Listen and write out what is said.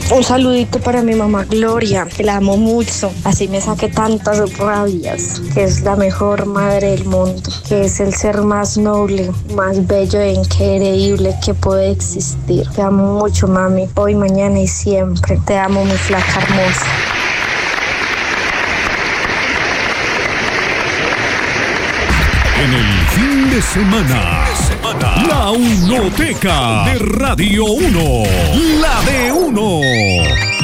Un saludito para mi mamá Gloria, que la amo mucho. Así me saqué tantas rabias, que es la mejor madre del mundo, que es el ser más noble, más bello e increíble que puede existir. Te amo mucho, mami. Hoy, mañana y siempre. Te amo, mi flaca hermosa. En el fin de semana, la Unoteca de Radio 1, la de 1.